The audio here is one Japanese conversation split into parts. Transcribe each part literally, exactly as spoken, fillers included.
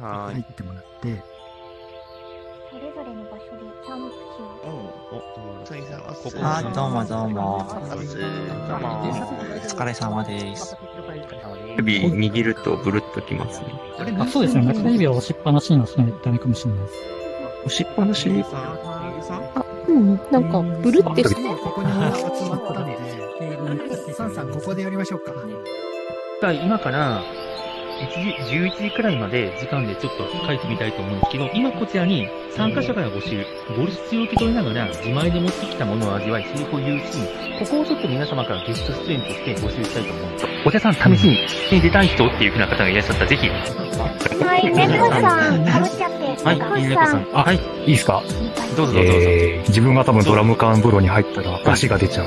入ってもらって。 それぞれの場所でキャンプ中。 お、ついさんはここ。 あ、どうもどうも。 サブス。どうも。 お疲れ様です。 指握るとブルッときますね。 あ、そうですね。中指は押しっぱなしの人にダメかもしれないです。 押しっぱなしあ、うん、なんか、ブルってして。 ここに集まったので、サンさん、ここでやりましょうか。 今から、いちじ、じゅういちじくらいまで時間でちょっと書いてみたいと思うんですけど、今こちらに参加者から募集、ボルシチを受け取りながら自前で持ってきたものを味わい、セリフを言うシーン、ここをちょっと皆様からゲスト出演として募集したいと思うんです。お茶さん、試しに出たい人っていう風な方がいらっしゃったら、ぜひ。 はい、猫さん、かぶっちゃって。 はい、猫さん。 あ、はい。いいですか？ どうぞどうぞ。 えー、自分が多分ドラム缶風呂に入ったら出汁が出ちゃう。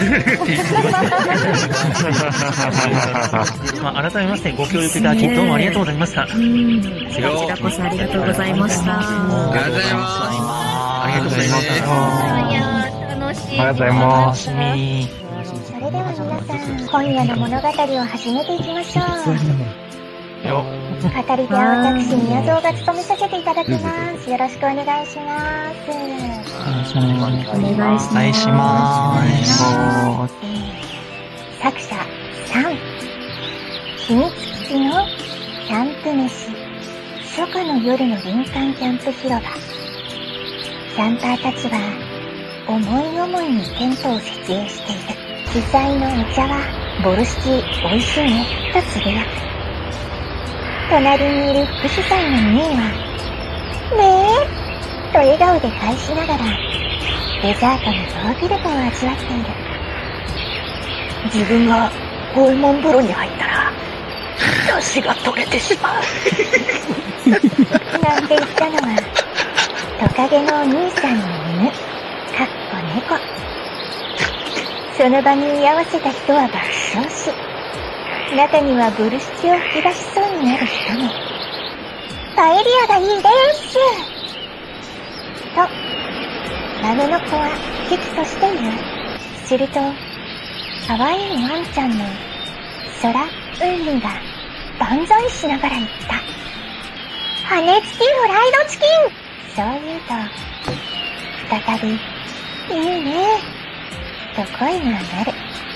まあ、改めましてご協力いただきどうもありがとうございました。こちらこそありがとうございました。 ありがとうございます。 ありがとうございます。 いや楽しい。 ありがとうございます。 それでは皆さん、今夜の物語を始めていきましょう。 よ語り手は私、宮蔵が務めさせていただきます。よろしくお願いします。 お願いします。 お願いします。 お願いします。 作者さん、秘密基地のキャンプ飯、初夏の夜の林間キャンプ広場。キャンパーたちは思い思いにテントを設営している。主催のお茶はボルシチ美味しいねとつぶやく。隣にいる副主催のミーはねえと笑顔で返しながらデザートのヨーグルトを味わっている。自分が訪問風呂に入ったら出汁が取れてしまうなんて言ったのはトカゲのお兄さんの犬、かっこ猫。その場に居合わせた人は爆笑し、中にはボルシチを吹き出しそうになる人も。パエリアがいいですとマメの子は危機として言う。すると可愛いワンちゃんの空海が万歳しながら言った。羽根付きフライドチキン。そう言うと再びいいねと声が上がる。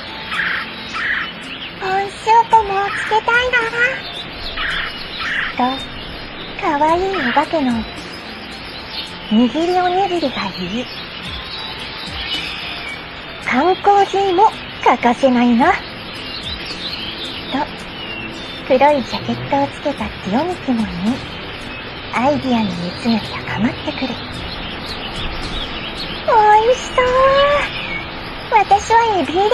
コーンスープもつけたいなとかわいいお化けの握りおにぎりが言い、缶コーヒーも欠かせないなと黒いジャケットをつけたティオミキも言い、アイディアの熱が高まってくる。おいしそう。私はエビ入れた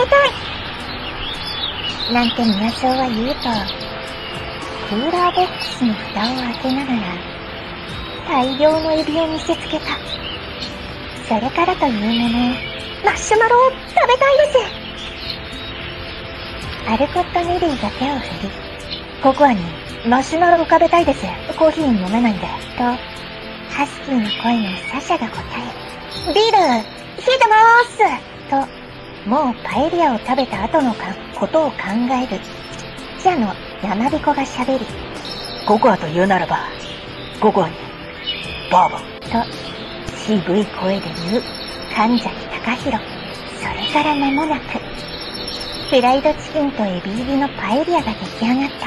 いなんて宮荘は言うと、クーラーボックスの蓋を開けながら大量のエビを見せつけた。それからというもの、マッシュマロを食べたいです。アルコット・ネリーが手を振り、ココアにマシュマロを食べたいです。コーヒー飲めないんで。と、ハスキーの声のサシャが答え、ビール、冷えてまーすと、もうパエリアを食べた後のかことを考える。記者の山彦が喋り、ココアと言うならば、ココアに、バーボンと、渋い声で言う、神崎隆弘。それから間もなく、フライドチキンとエビ入りのパエリアが出来上がった。